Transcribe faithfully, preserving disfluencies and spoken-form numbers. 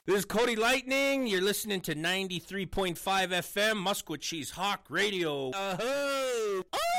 This is Cody Lightning. You're listening to ninety-three point five F M, Musquatcheese Hawk Radio. Uh-huh. Oh!